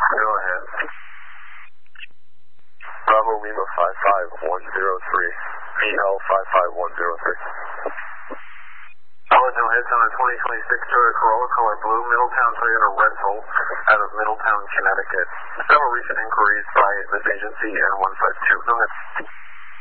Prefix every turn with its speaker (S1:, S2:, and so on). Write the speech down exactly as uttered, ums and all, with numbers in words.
S1: Go ahead. Bravo Lima five five one zero three. E L five five one zero three.
S2: Solid no hits on a twenty twenty-six Toyota Corolla color blue, Middletown Toyota rental out of Middletown, Connecticut. Several recent inquiries by this agency and one five two. Go ahead.